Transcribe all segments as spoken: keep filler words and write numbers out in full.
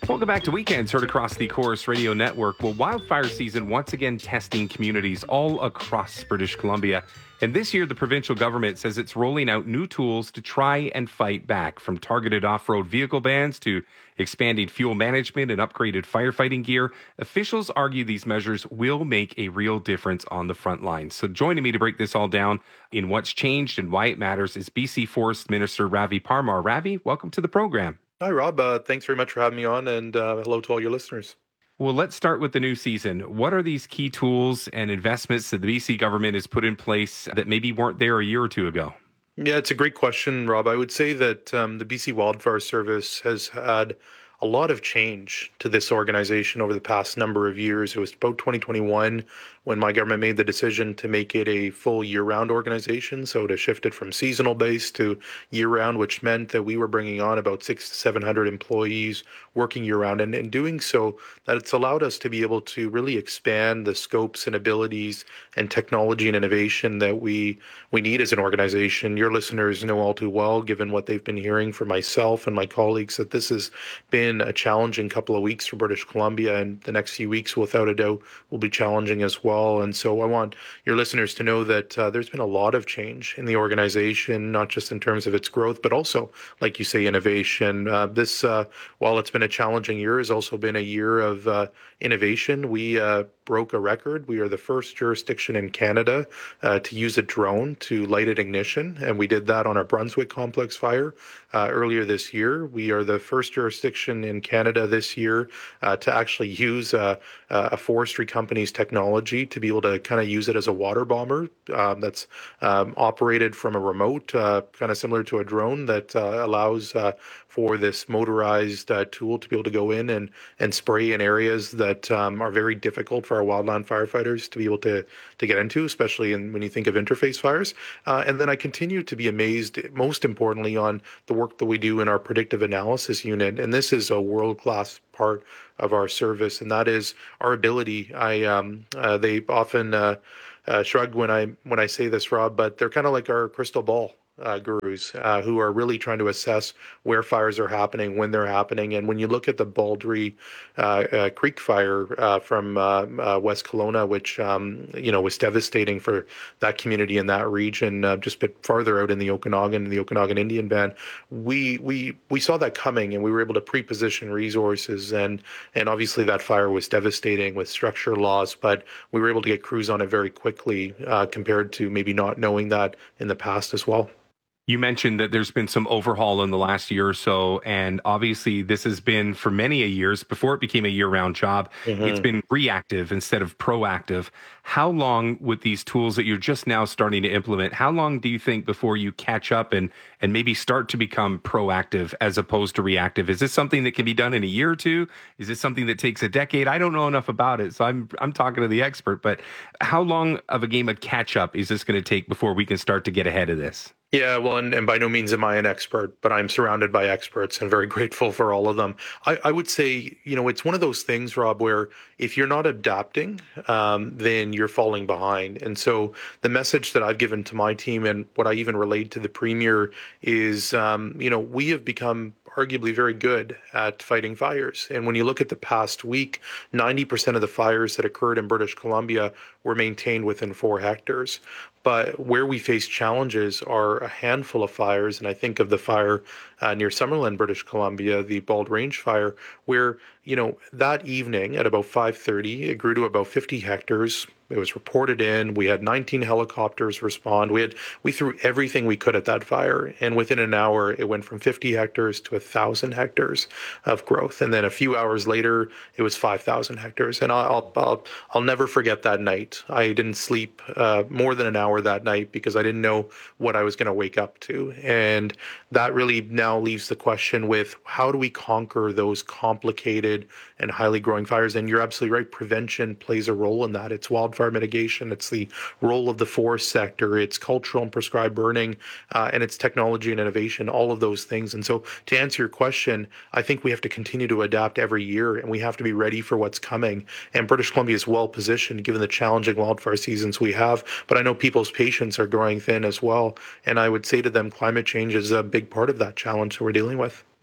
Welcome back to Weekends, heard across the Chorus Radio Network. Well, wildfire season once again testing communities all across British Columbia. And this year, the provincial government says it's rolling out new tools to try and fight back, from targeted off-road vehicle bans to expanding fuel management and upgraded firefighting gear. Officials argue these measures will make a real difference on the front lines. So joining me to break this all down in what's changed and why it matters is B C Forest Minister Ravi Parmar. Ravi, welcome to the program. Hi, Rob. Uh, thanks very much for having me on, and uh, hello to all your listeners. Well, let's start with the new season. What are these key tools and investments that the B C government has put in place that maybe weren't there a year or two ago? Yeah, it's a great question, Rob. I would say that um, the B C Wildfire Service has had a lot of change to this organization over the past number of years. It was about twenty twenty-one when my government made the decision to make it a full year-round organization, so to shift it from seasonal base to year-round, which meant that we were bringing on about six to seven hundred employees working year-round, and in doing so, that it's allowed us to be able to really expand the scopes and abilities and technology and innovation that we we need as an organization. Your listeners know all too well, given what they've been hearing from myself and my colleagues, that this has been a challenging couple of weeks for British Columbia, and the next few weeks, without a doubt, will be challenging as well. And so I want your listeners to know that uh, there's been a lot of change in the organization, not just in terms of its growth, but also, like you say, innovation. Uh, this, uh, while it's been a challenging year, has also been a year of uh, innovation. We uh, broke a record. We are the first jurisdiction in Canada uh, to use a drone to light ignition, and we did that on our Brunswick complex fire uh, earlier this year. We are the first jurisdiction in Canada this year uh, to actually use uh, a forestry company's technology to be able to kind of use it as a water bomber um, that's um, operated from a remote, uh, kind of similar to a drone that uh, allows uh, for this motorized uh, tool to be able to go in and, and spray in areas that um, are very difficult for our wildland firefighters to be able to, to get into, especially in, when you think of interface fires. Uh, and then I continue to be amazed, most importantly, on the work that we do in our predictive analysis unit. And this is a world-class part of our service, and that is our ability. I um, uh, they often uh, uh, shrug when I when I say this, Rob, but they're kind of like our crystal ball uh, gurus uh, who are really trying to assess where fires are happening, when they're happening. And when you look at the Baldry uh, uh, Creek fire uh, from uh, uh, West Kelowna, which um, you know was devastating for that community in that region, uh, just a bit farther out in the Okanagan, the Okanagan Indian Band, we we we saw that coming, and we were able to pre-position resources. And and obviously that fire was devastating with structure loss, but we were able to get crews on it very quickly uh, compared to maybe not knowing that in the past as well. You mentioned that there's been some overhaul in the last year or so, and obviously this has been for many a years before it became a year-round job. Mm-hmm. It's been reactive instead of proactive. How long, with these tools that you're just now starting to implement, how long do you think before you catch up and and maybe start to become proactive as opposed to reactive? Is this something that can be done in a year or two? Is this something that takes a decade? I don't know enough about it, so I'm I'm talking to the expert. But how long of a game of catch-up is this going to take before we can start to get ahead of this? Yeah, well, and, and by no means am I an expert, but I'm surrounded by experts and very grateful for all of them. I, I would say, you know, it's one of those things, Rob, where if you're not adapting, um, then you're falling behind. And so the message that I've given to my team, and what I even relayed to the Premier, is, um, you know, we have become arguably very good at fighting fires. And when you look at the past week, ninety percent of the fires that occurred in British Columbia were maintained within four hectares. But where we face challenges are a handful of fires, and I think of the fire uh, near Summerland, British Columbia, the Bald Range fire, where, you know, that evening at about five thirty, it grew to about fifty hectares. It was reported in. We had nineteen helicopters respond. We had we threw everything we could at that fire, and within an hour, it went from fifty hectares to a thousand hectares of growth. And then a few hours later, it was five thousand hectares. And I'll I'll I'll never forget that night. I didn't sleep uh, more than an hour that night because I didn't know what I was going to wake up to. And that really now leaves the question with, how do we conquer those complicated and highly growing fires? And you're absolutely right. Prevention plays a role in that. It's wildfire mitigation. It's the role of the forest sector. It's cultural and prescribed burning, uh, and it's technology and innovation, all of those things. And so to answer your question, I think we have to continue to adapt every year, and we have to be ready for what's coming. And British Columbia is well positioned given the challenging wildfire seasons we have. But I know people's patience are growing thin as well. And I would say to them, climate change is a big part of that challenge that we're dealing with.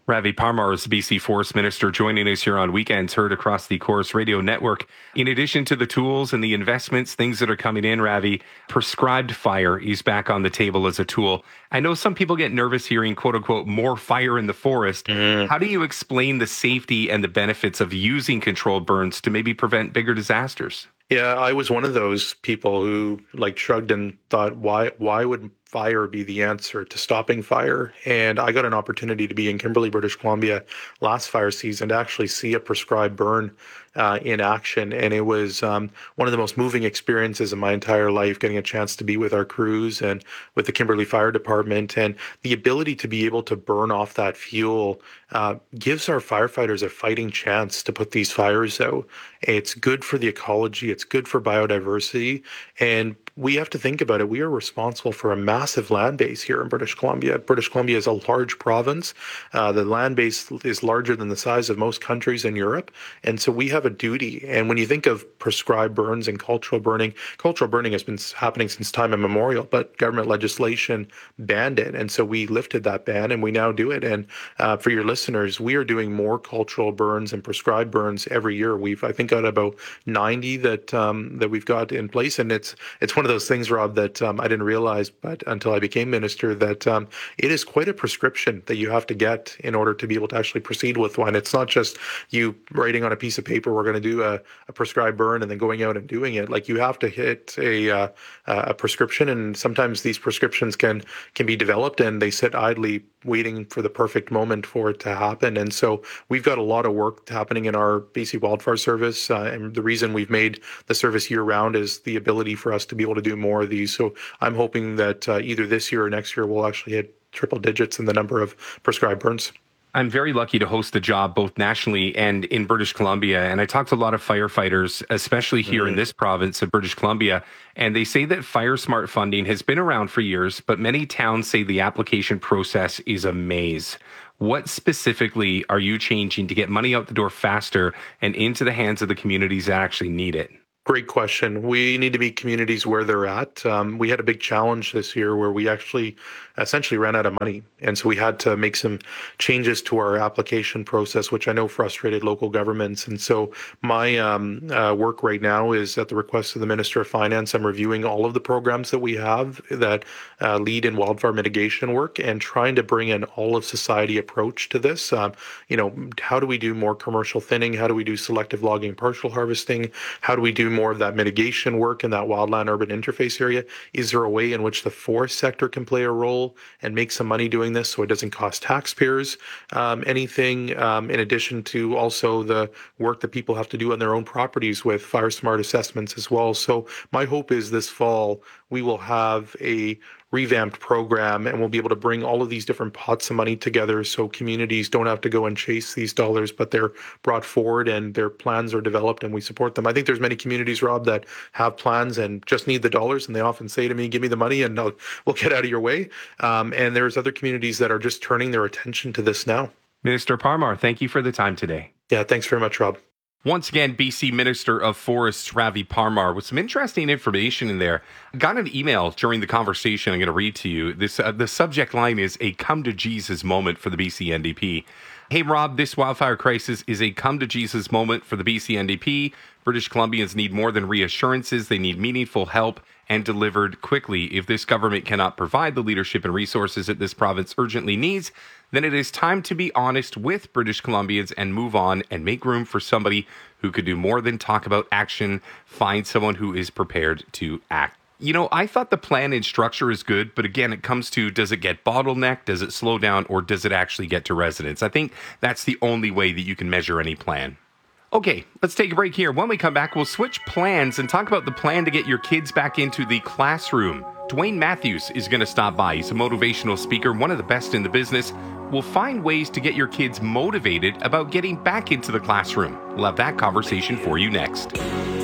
Ravi Parmar is the B C Forest Minister, joining us here on Weekends Heard across the Chorus Radio Network. In addition to the tools and the investments, things that are coming in, Ravi, prescribed fire is back on the table as a tool. I know some people get nervous hearing, quote unquote, more fire in the forest. Mm. How do you explain the safety and the benefits of using controlled burns to maybe prevent bigger disasters? Yeah, I was one of those people who like shrugged and thought, why, why would fire be the answer to stopping fire? And I got an opportunity to be in Kimberley, British Columbia last fire season to actually see a prescribed burn uh, in action. And it was um, one of the most moving experiences of my entire life, getting a chance to be with our crews and with the Kimberley Fire Department. And the ability to be able to burn off that fuel uh, gives our firefighters a fighting chance to put these fires out. It's good for the ecology. It's good for biodiversity. And we have to think about it. We are responsible for a massive land base here in British Columbia. British Columbia is a large province. Uh, the land base is larger than the size of most countries in Europe. And so we have a duty. And when you think of prescribed burns and cultural burning, cultural burning has been happening since time immemorial, but government legislation banned it. And so we lifted that ban and we now do it. And uh, for your listeners, we are doing more cultural burns and prescribed burns every year. We've, I think, got about ninety that um, that we've got in place. And it's it's one of those things, Rob, that um, I didn't realize, but until I became minister, that um, it is quite a prescription that you have to get in order to be able to actually proceed with one. It's not just you writing on a piece of paper, we're going to do a, a prescribed burn and then going out and doing it. Like you have to hit a uh, a prescription, and sometimes these prescriptions can can be developed and they sit idly waiting for the perfect moment for it to happen. And so we've got a lot of work happening in our B C Wildfire Service. Uh, and the reason we've made the service year round is the ability for us to be able to do more of these. So I'm hoping that uh, either this year or next year, we'll actually hit triple digits in the number of prescribed burns. I'm very lucky to host the job both nationally and in British Columbia. And I talked to a lot of firefighters, especially here mm. in this province of British Columbia. And they say that FireSmart funding has been around for years, but many towns say the application process is a maze. What specifically are you changing to get money out the door faster and into the hands of the communities that actually need it? Great question. We need to meet communities where they're at. Um, we had a big challenge this year where we actually essentially ran out of money. And so we had to make some changes to our application process, which I know frustrated local governments. And so my um, uh, work right now is at the request of the Minister of Finance. I'm reviewing all of the programs that we have that uh, lead in wildfire mitigation work and trying to bring an all of society approach to this. Um, you know, how do we do more commercial thinning? How do we do selective logging, partial harvesting? How do we do more of that mitigation work in that wildland urban interface area? Is there a way in which the forest sector can play a role and make some money doing this so it doesn't cost taxpayers um, anything, um, in addition to also the work that people have to do on their own properties with FireSmart assessments as well? So my hope is this fall we will have a revamped program and we'll be able to bring all of these different pots of money together so communities don't have to go and chase these dollars, but they're brought forward and their plans are developed and we support them. I think there's many communities, Rob, that have plans and just need the dollars, and they often say to me, give me the money and I'll, we'll get out of your way. Um, and there's other communities that are just turning their attention to this now. Minister Parmar, thank you for the time today. Yeah, thanks very much, Rob. Once again, B C Minister of Forests Ravi Parmar with some interesting information in there. Got an email during the conversation I'm going to read to you. This uh, the subject line is a come to Jesus moment for the B C N D P. Hey, Rob, this wildfire crisis is a come to Jesus moment for the B C N D P. British Columbians need more than reassurances. They need meaningful help and delivered quickly. If this government cannot provide the leadership and resources that this province urgently needs, then it is time to be honest with British Columbians and move on and make room for somebody who could do more than talk about action. Find someone who is prepared to act. You know, I thought the plan and structure is good, but again, it comes to, does it get bottlenecked, does it slow down, or does it actually get to residents? I think that's the only way that you can measure any plan. Okay, let's take a break here. When we come back, we'll switch plans and talk about the plan to get your kids back into the classroom. Dwayne Matthews is going to stop by. He's a motivational speaker, one of the best in the business. We'll find ways to get your kids motivated about getting back into the classroom. We'll have that conversation for you next.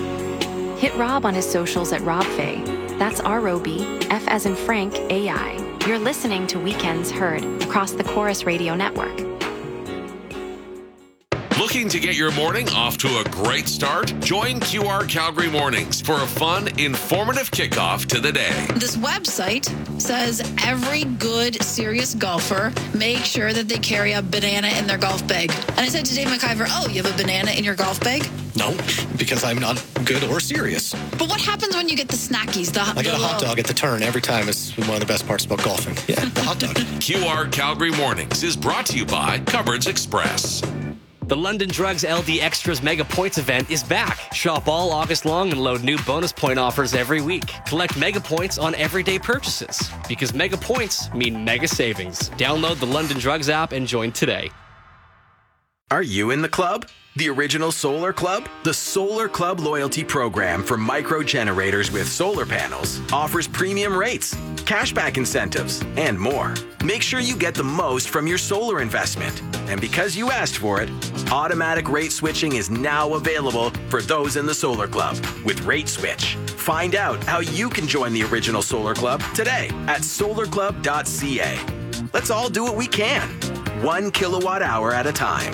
Hit Rob on his socials at Rob Fay. That's R O B, F as in Frank, A I. You're listening to Weekends Heard across the Chorus Radio Network. Looking to get your morning off to a great start? Join Q R Calgary Mornings for a fun, informative kickoff to the day. This website says every good, serious golfer make sure that they carry a banana in their golf bag. And I said to Dave McIver, oh, you have a banana in your golf bag? No, because I'm not good or serious. But what happens when you get the snackies? The, I get a hot dog at the turn every time. It's one of the best parts about golfing. Yeah, the hot dog. Q R Calgary Mornings is brought to you by Cupboards Express. The London Drugs L D Extras Mega Points event is back. Shop all August long and load new bonus point offers every week. Collect Mega Points on everyday purchases. Because Mega Points mean mega savings. Download the London Drugs app and join today. Are you in the club? The original Solar Club? The Solar Club loyalty program for micro generators with solar panels offers premium rates, cashback incentives, and more. Make sure you get the most from your solar investment. And because you asked for it, automatic rate switching is now available for those in the Solar Club with Rate Switch. Find out how you can join the original Solar Club today at solar club dot c a. Let's all do what we can, one kilowatt hour at a time.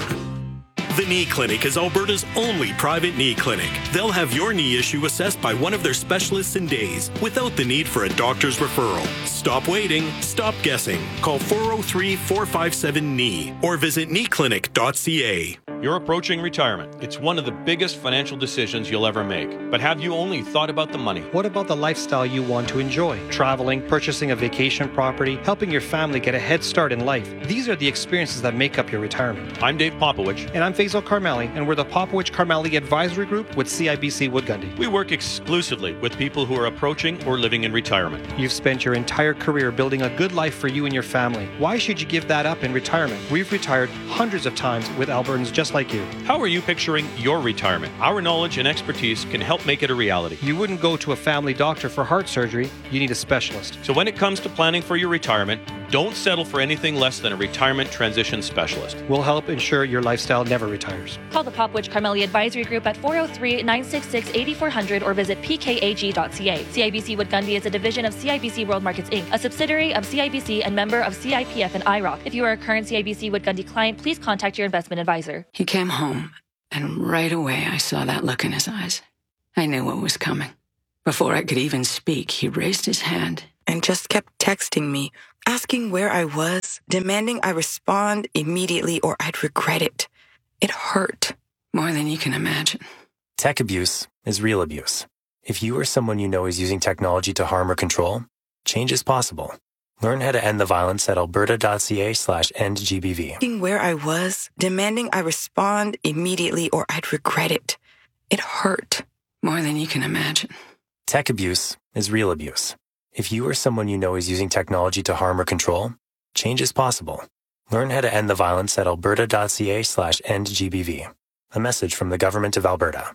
The Knee Clinic is Alberta's only private knee clinic. They'll have your knee issue assessed by one of their specialists in days without the need for a doctor's referral. Stop waiting. Stop guessing. Call four oh three, four five seven, K N E E or visit knee clinic dot c a. You're approaching retirement. It's one of the biggest financial decisions you'll ever make. But have you only thought about the money? What about the lifestyle you want to enjoy? Traveling, purchasing a vacation property, helping your family get a head start in life. These are the experiences that make up your retirement. I'm Dave Popowich. And I'm Faisal Karmali, and we're the Popowich Karmali Advisory Group with C I B C Wood Gundy. We work exclusively with people who are approaching or living in retirement. You've spent your entire career building a good life for you and your family. Why should you give that up in retirement? We've retired hundreds of times with Albertans just like you. How are you picturing your retirement? Our knowledge and expertise can help make it a reality. You wouldn't go to a family doctor for heart surgery. You need a specialist. So when it comes to planning for your retirement, don't settle for anything less than a retirement transition specialist. We'll help ensure your lifestyle never retires. Call the Popowich Karmali Advisory Group at four oh three, nine six six, eight four hundred or visit p k a g dot c a. C I B C Wood Gundy is a division of C I B C World Markets Incorporated, a subsidiary of C I B C and member of C I P F and I R O C. If you are a current C I B C Wood Gundy client, please contact your investment advisor. He came home, and right away I saw that look in his eyes. I knew what was coming. Before I could even speak, he raised his hand and just kept texting me, asking where I was, demanding I respond immediately or I'd regret it. It hurt. More than you can imagine. Tech abuse is real abuse. If you or someone you know is using technology to harm or control, change is possible. Learn how to end the violence at alberta dot c a slash end G B V. Asking where I was, demanding I respond immediately or I'd regret it. It hurt. More than you can imagine. Tech abuse is real abuse. If you or someone you know is using technology to harm or control, change is possible. Learn how to end the violence at alberta dot c a slash end G B V. A message from the Government of Alberta.